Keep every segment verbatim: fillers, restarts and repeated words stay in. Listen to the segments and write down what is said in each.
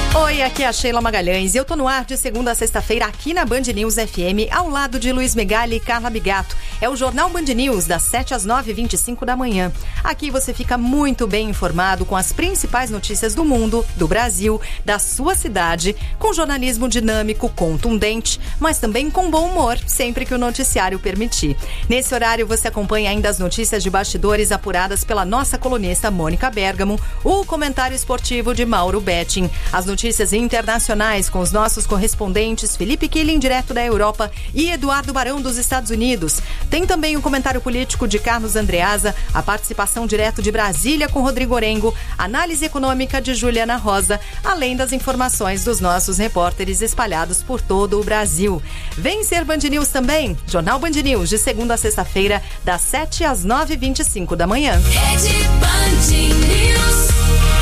Oi, aqui é a Sheila Magalhães e eu tô no ar de segunda a sexta-feira aqui na Band News F M, ao lado de Luiz Megali e Carla Bigato. É o Jornal Band News, das sete às nove e vinte e cinco da manhã. Aqui você fica muito bem informado com as principais notícias do mundo, do Brasil, da sua cidade, com jornalismo dinâmico, contundente, mas também com bom humor, sempre que o noticiário permitir. Nesse horário você acompanha ainda as notícias de bastidores apuradas pela nossa colunista Mônica Bergamo, o comentário esportivo de Mauro Betting, as notícias internacionais com os nossos correspondentes Felipe Killing, direto da Europa, e Eduardo Barão, dos Estados Unidos. Tem também o comentário político de Carlos Andreasa, a participação direto de Brasília com Rodrigo Orengo, análise econômica de Juliana Rosa, além das informações dos nossos repórteres espalhados por todo o Brasil. Vem ser Band News também, Jornal Band News, de segunda a sexta-feira, das sete às nove e vinte e cinco da manhã. Rede Band News.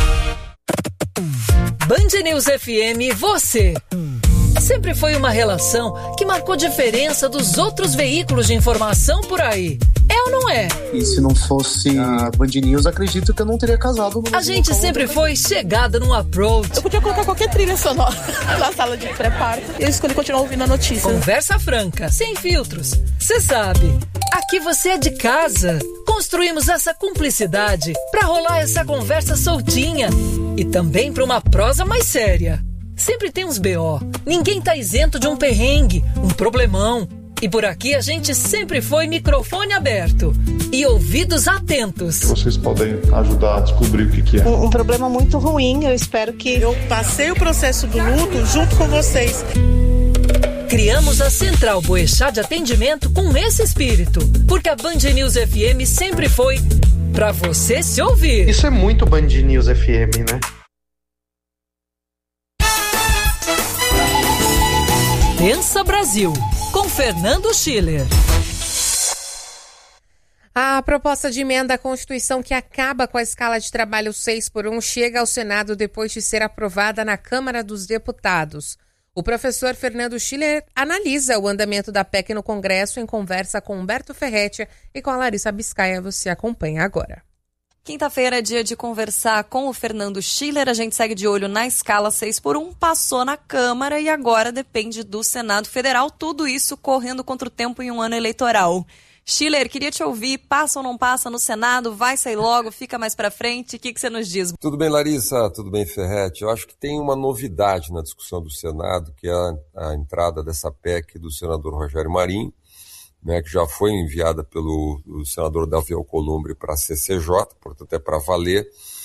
Band News F M, você. Sempre foi uma relação que marcou diferença dos outros veículos de informação por aí. É ou não é? E se não fosse a Band News, acredito que eu não teria casado. A gente sempre foi chegada num approach. Eu podia colocar qualquer trilha sonora na sala de pré-parto. Eu escolhi continuar ouvindo a notícia. Conversa franca, sem filtros. Você sabe, aqui você é de casa. Construímos essa cumplicidade pra rolar essa conversa soltinha. E também pra uma prosa mais séria. Sempre tem uns B O. Ninguém tá isento de um perrengue, um problemão. E por aqui a gente sempre foi microfone aberto e ouvidos atentos. Vocês podem ajudar a descobrir o que, que é. Um, um problema muito ruim, eu espero que... Eu passei o processo do luto junto com vocês. Criamos a Central Boechat de Atendimento com esse espírito, porque a Band News F M sempre foi pra você se ouvir. Isso é muito Band News F M, né? Pensa Brasil, com Fernando Schiller. A proposta de emenda à Constituição que acaba com a escala de trabalho seis por um chega ao Senado depois de ser aprovada na Câmara dos Deputados. O professor Fernando Schiller analisa o andamento da P E C no Congresso em conversa com Humberto Ferretti e com a Larissa Biscaia. Você acompanha agora. Quinta-feira é dia de conversar com o Fernando Schiller. A gente segue de olho na escala seis por um, passou na Câmara e agora depende do Senado Federal. Tudo isso correndo contra o tempo em um ano eleitoral. Schiller, queria te ouvir. Passa ou não passa no Senado? Vai sair logo? Fica mais pra frente? O que, que você nos diz? Tudo bem, Larissa? Tudo bem, Ferretti? Eu acho que tem uma novidade na discussão do Senado, que é a, a entrada dessa P E C do senador Rogério Marinho, né, que já foi enviada pelo o senador Davi Alcolumbre para a C C J, portanto é para valer,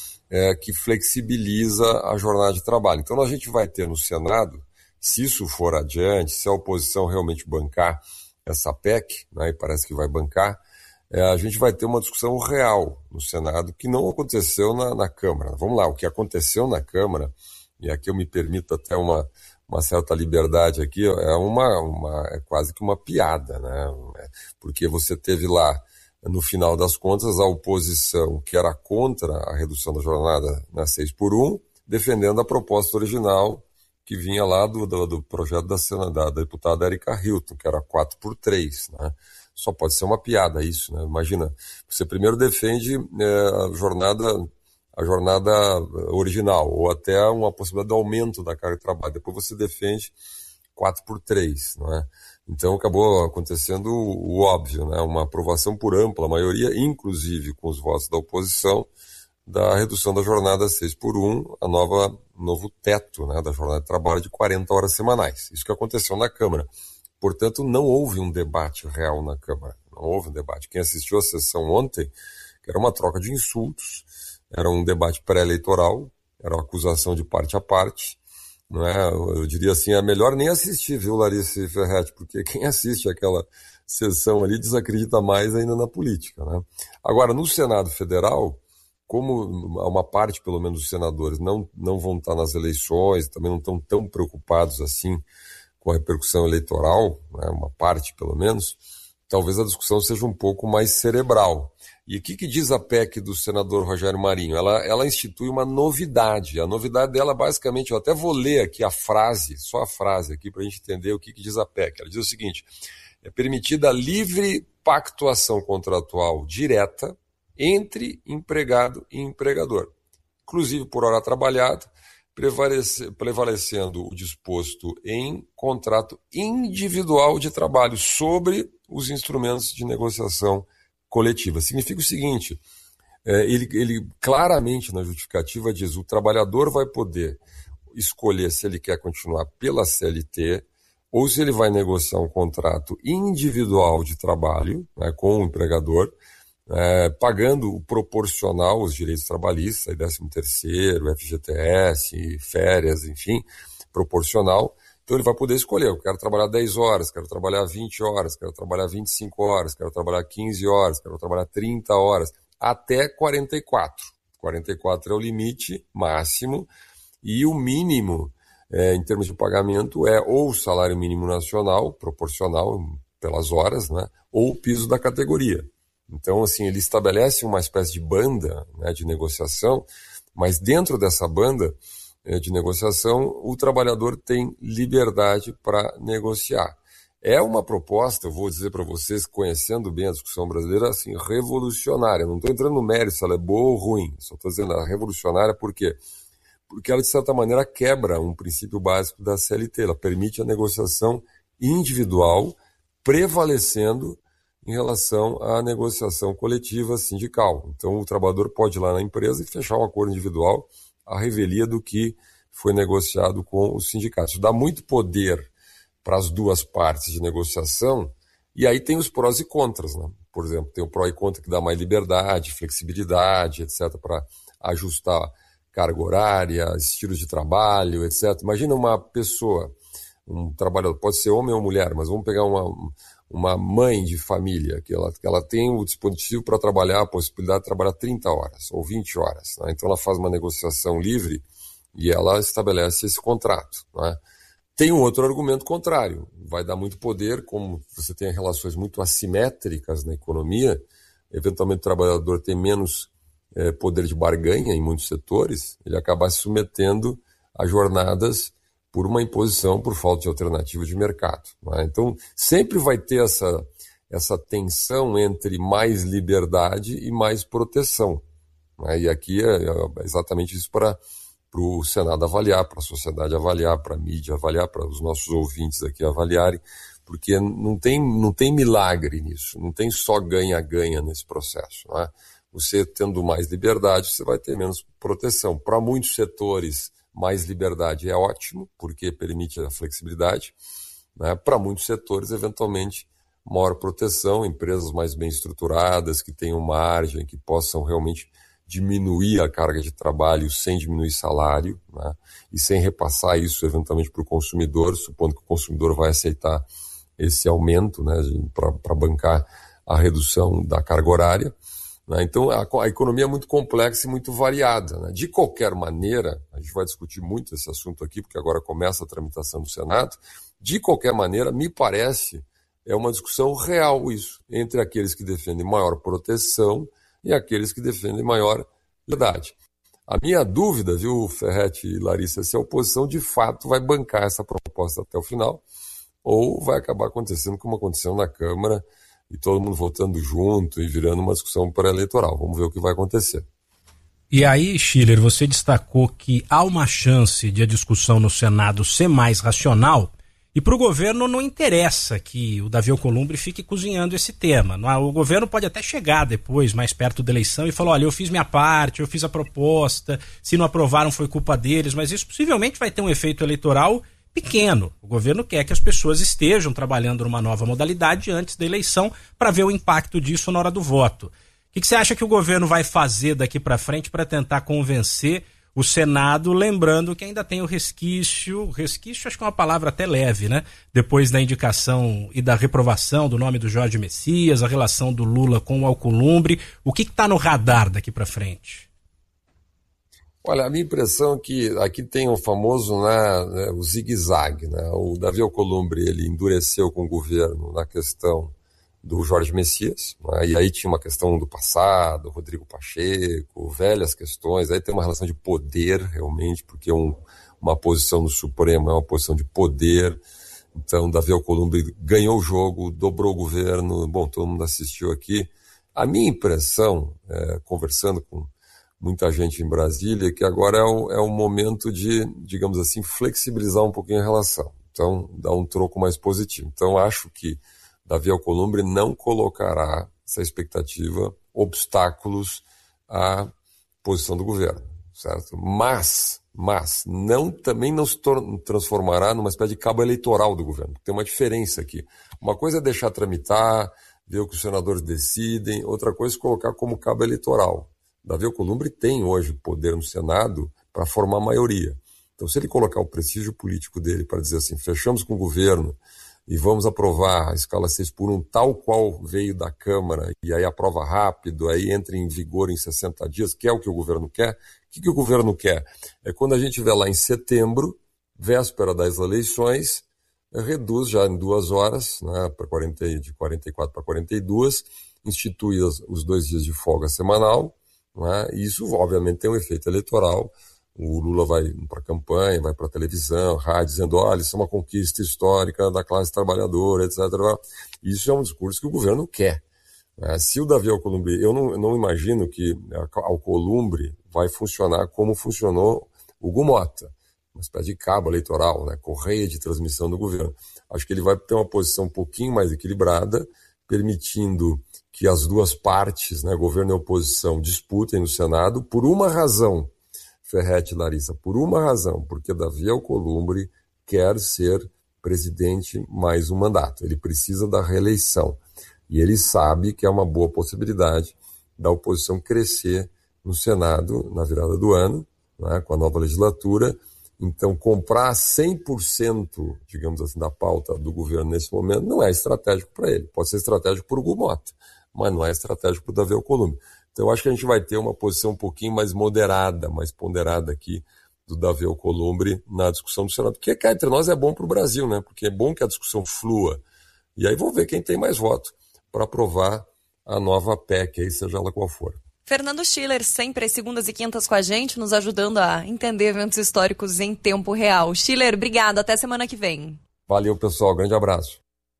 é, que flexibiliza a jornada de trabalho. Então a gente vai ter no Senado, se isso for adiante, se a oposição realmente bancar essa P E C, né, e parece que vai bancar, é, a gente vai ter uma discussão real no Senado que não aconteceu na, na Câmara. Vamos lá, o que aconteceu na Câmara, e aqui eu me permito até uma... uma certa liberdade aqui, é, uma, uma, é quase que uma piada, né? Porque você teve lá, no final das contas, a oposição que era contra a redução da jornada na seis por um, defendendo a proposta original que vinha lá do, do, do projeto da, da, da deputada Erika Hilton, que era quatro por três, né? Só pode ser uma piada isso, né? Imagina, você primeiro defende é, a jornada... a jornada original, ou até uma possibilidade de aumento da carga de trabalho. Depois você defende quatro por três, não é? Então acabou acontecendo o, o óbvio, né? Uma aprovação por ampla maioria, inclusive com os votos da oposição, da redução da jornada seis por um, a nova novo teto, né, da jornada de trabalho de quarenta horas semanais. Isso que aconteceu na Câmara. Portanto, não houve um debate real na Câmara. Não houve um debate. Quem assistiu à sessão ontem, que era uma troca de insultos, era um debate pré-eleitoral, era uma acusação de parte a parte, não é? Eu diria assim, é melhor nem assistir, viu, Larissa e Ferretti, porque quem assiste aquela sessão ali desacredita mais ainda na política, né? Agora, no Senado Federal, como uma parte, pelo menos, dos senadores não, não vão estar nas eleições, também não estão tão preocupados assim com a repercussão eleitoral, né? Uma parte, pelo menos, talvez a discussão seja um pouco mais cerebral. E o que, que diz a P E C do senador Rogério Marinho? Ela, ela institui uma novidade. A novidade dela, basicamente, eu até vou ler aqui a frase, só a frase aqui, para a gente entender o que, que diz a P E C. Ela diz o seguinte: é permitida a livre pactuação contratual direta entre empregado e empregador, inclusive por hora trabalhada, prevalece, prevalecendo o disposto em contrato individual de trabalho sobre os instrumentos de negociação coletiva. Significa o seguinte, é, ele, ele claramente na justificativa diz, o trabalhador vai poder escolher se ele quer continuar pela C L T ou se ele vai negociar um contrato individual de trabalho, né, com o empregador, é, pagando o proporcional aos direitos trabalhistas, décimo terceiro, F G T S, férias, enfim, proporcional. Então ele vai poder escolher, eu quero trabalhar dez horas, quero trabalhar vinte horas, quero trabalhar vinte e cinco horas, quero trabalhar quinze horas, quero trabalhar trinta horas, até quarenta e quatro. quarenta e quatro é o limite máximo e o mínimo, é, em termos de pagamento, é ou o salário mínimo nacional, proporcional pelas horas, né, ou o piso da categoria. Então, assim, ele estabelece uma espécie de banda, né, de negociação, mas dentro dessa banda é, de negociação, o trabalhador tem liberdade para negociar. É uma proposta, eu vou dizer para vocês, conhecendo bem a discussão brasileira, assim, revolucionária. Não estou entrando no mérito se ela é boa ou ruim, só estou dizendo ela é revolucionária por quê? Porque ela, de certa maneira, quebra um princípio básico da C L T. Ela permite a negociação individual, prevalecendo em relação à negociação coletiva sindical. Então, o trabalhador pode ir lá na empresa e fechar um acordo individual à revelia do que foi negociado com os sindicatos. Isso dá muito poder para as duas partes de negociação, e aí tem os prós e contras, né? Por exemplo, tem o pró e contra que dá mais liberdade, flexibilidade, etcétera, para ajustar carga horária, estilos de trabalho, etcétera. Imagina uma pessoa, um trabalhador, pode ser homem ou mulher, mas vamos pegar uma, uma mãe de família, que ela, que ela tem o dispositivo para trabalhar, a possibilidade de trabalhar trinta horas ou vinte horas, né? Então ela faz uma negociação livre e ela estabelece esse contrato, né? Tem um outro argumento contrário, vai dar muito poder, como você tem relações muito assimétricas na economia, eventualmente o trabalhador tem menos é, poder de barganha em muitos setores, ele acaba se submetendo a jornadas por uma imposição, por falta de alternativa de mercado, né? Então, sempre vai ter essa, essa tensão entre mais liberdade e mais proteção, né? E aqui é, é exatamente isso para para o Senado avaliar, para a sociedade avaliar, para a mídia avaliar, para os nossos ouvintes aqui avaliarem, porque não tem, não tem milagre nisso, não tem só ganha-ganha nesse processo, não é? Você tendo mais liberdade, você vai ter menos proteção. Para muitos setores, mais liberdade é ótimo, porque permite a flexibilidade, né? Para muitos setores, eventualmente, maior proteção, empresas mais bem estruturadas, que tenham margem, que possam realmente diminuir a carga de trabalho sem diminuir salário, né? E sem repassar isso eventualmente para o consumidor, supondo que o consumidor vai aceitar esse aumento, né, para bancar a redução da carga horária, né? Então a, a economia é muito complexa e muito variada, né? De qualquer maneira, a gente vai discutir muito esse assunto aqui, porque agora começa a tramitação do Senado, de qualquer maneira, me parece, é uma discussão real isso, entre aqueles que defendem maior proteção e aqueles que defendem maior liberdade. A minha dúvida, viu, Ferretti e Larissa, é se a oposição de fato vai bancar essa proposta até o final ou vai acabar acontecendo como aconteceu na Câmara e todo mundo votando junto e virando uma discussão pré-eleitoral. Vamos ver o que vai acontecer. E aí, Schiller, você destacou que há uma chance de a discussão no Senado ser mais racional. E para o governo não interessa que o Davi Alcolumbre fique cozinhando esse tema. O governo pode até chegar depois, mais perto da eleição, e falar, olha, eu fiz minha parte, eu fiz a proposta, se não aprovaram foi culpa deles, mas isso possivelmente vai ter um efeito eleitoral pequeno. O governo quer que as pessoas estejam trabalhando numa nova modalidade antes da eleição para ver o impacto disso na hora do voto. O que, que você acha que o governo vai fazer daqui para frente para tentar convencer o Senado, lembrando que ainda tem o resquício, resquício acho que é uma palavra até leve, né? Depois da indicação e da reprovação do nome do Jorge Messias, a relação do Lula com o Alcolumbre, o que está no radar daqui para frente? Olha, a minha impressão é que aqui tem o famoso, né, o zigue-zague, né? O Davi Alcolumbre, ele endureceu com o governo na questão do Jorge Messias, né? E aí tinha uma questão do passado, Rodrigo Pacheco, velhas questões, aí tem uma relação de poder realmente, porque um, uma posição no Supremo é uma posição de poder, então Davi Alcolumbre ganhou o jogo, dobrou o governo, bom, todo mundo assistiu aqui. A minha impressão, é, conversando com muita gente em Brasília, que agora é o, é o momento de, digamos assim, flexibilizar um pouquinho a relação. Então, dar um troco mais positivo. Então, acho que Davi Alcolumbre não colocará essa expectativa, obstáculos à posição do governo, certo? Mas, mas não, também não se tor- transformará numa espécie de cabo eleitoral do governo. Tem uma diferença aqui. Uma coisa é deixar tramitar, ver o que os senadores decidem, outra coisa é colocar como cabo eleitoral. Davi Alcolumbre tem hoje poder no Senado para formar maioria. Então, se ele colocar o prestígio político dele para dizer assim, fechamos com o governo e vamos aprovar a escala seis por um tal qual veio da Câmara, e aí aprova rápido, aí entra em vigor em sessenta dias, que é o que o governo quer. O que, que o governo quer? É quando a gente estiver lá em setembro, véspera das eleições, reduz já em duas horas, né, para quarenta, de quarenta e quatro para quarenta e dois, institui os, os dois dias de folga semanal, né, e isso obviamente tem um efeito eleitoral. O Lula vai para a campanha, vai para a televisão, rádio, dizendo, olha, isso é uma conquista histórica da classe trabalhadora, etcétera. Isso é um discurso que o governo quer. Né? Se o Davi Alcolumbre, eu não, não imagino que Alcolumbre vai funcionar como funcionou o Hugo Mota, uma espécie de cabo eleitoral, né? Correia de transmissão do governo. Acho que ele vai ter uma posição um pouquinho mais equilibrada, permitindo que as duas partes, né, governo e oposição, disputem no Senado por uma razão, Ferretti e Larissa, por uma razão, porque Davi Alcolumbre quer ser presidente mais um mandato. Ele precisa da reeleição. E ele sabe que é uma boa possibilidade da oposição crescer no Senado na virada do ano, né, com a nova legislatura. Então, comprar cem por cento, digamos assim, da pauta do governo nesse momento não é estratégico para ele. Pode ser estratégico para o Hugo Mota, mas não é estratégico para o Davi Alcolumbre. Então, eu acho que a gente vai ter uma posição um pouquinho mais moderada, mais ponderada aqui do Davi Alcolumbre na discussão do Senado. Porque cá entre nós é bom para o Brasil, né? Porque é bom que a discussão flua. E aí vamos ver quem tem mais voto para aprovar a nova P E C, aí, seja ela qual for. Fernando Schiller, sempre às segundas e quintas com a gente, nos ajudando a entender eventos históricos em tempo real. Schiller, obrigado. Até semana que vem. Valeu, pessoal. Grande abraço.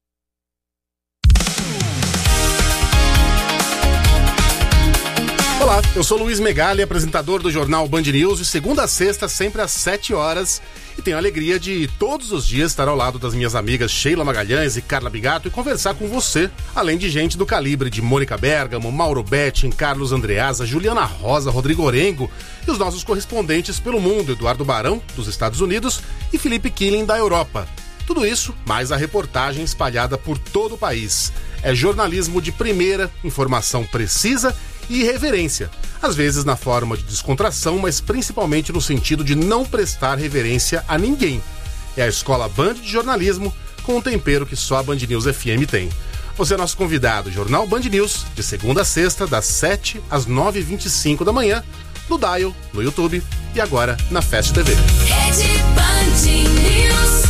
Olá, eu sou Luiz Megali, apresentador do jornal Band News, de segunda a sexta, sempre às sete horas. E tenho a alegria de todos os dias estar ao lado das minhas amigas Sheila Magalhães e Carla Bigato e conversar com você, além de gente do calibre de Mônica Bergamo, Mauro Betting, Carlos Andreasa, Juliana Rosa, Rodrigo Orengo e os nossos correspondentes pelo mundo, Eduardo Barão, dos Estados Unidos, e Felipe Killing, da Europa. Tudo isso, mais a reportagem espalhada por todo o país. É jornalismo de primeira, informação precisa e irreverência, às vezes na forma de descontração, mas principalmente no sentido de não prestar reverência a ninguém. É a Escola Band de Jornalismo, com um tempero que só a Band News F M tem. Você é nosso convidado, Jornal Band News, de segunda a sexta, das sete às nove e vinte e cinco da manhã, no Dial, no YouTube e agora na Fast T V. Rede Band News.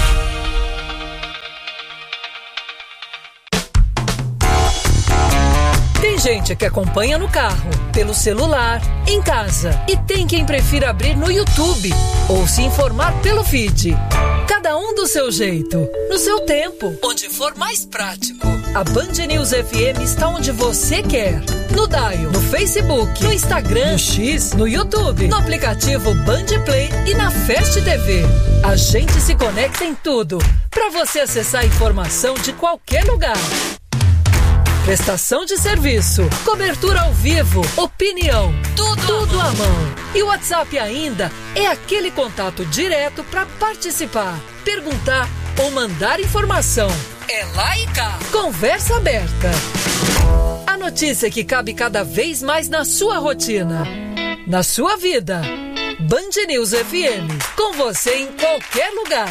Tem gente que acompanha no carro, pelo celular, em casa. E tem quem prefira abrir no YouTube ou se informar pelo feed. Cada um do seu jeito, no seu tempo, onde for mais prático. A Band News F M está onde você quer. No Dial, no Facebook, no Instagram, no X, no YouTube, no aplicativo Band Play e na Fast T V. A gente se conecta em tudo, para você acessar a informação de qualquer lugar. Prestação de serviço, cobertura ao vivo, opinião, tudo, tudo à mão. E o WhatsApp ainda é aquele contato direto para participar, perguntar ou mandar informação. É lá e cá. Conversa aberta. A notícia que cabe cada vez mais na sua rotina, na sua vida. Band News F M, com você em qualquer lugar.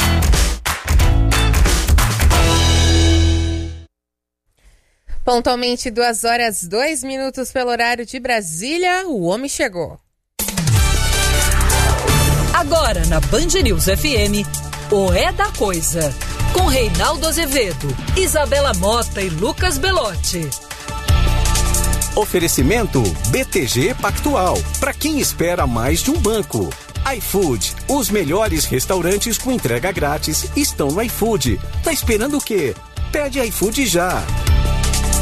Pontualmente duas horas, dois minutos pelo horário de Brasília, o homem chegou. Agora na Band News F M, o É da Coisa, com Reinaldo Azevedo, Isabela Mota e Lucas Belotti. Oferecimento B T G Pactual, para quem espera mais de um banco. iFood, os melhores restaurantes com entrega grátis estão no iFood. Tá esperando o quê? Pede iFood já.